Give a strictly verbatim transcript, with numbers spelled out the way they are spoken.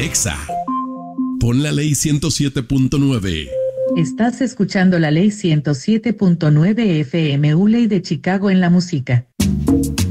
Exa. Pon la ley ciento siete punto nueve. Estás escuchando la ley ciento siete punto nueve F M, U Ley de Chicago en la música.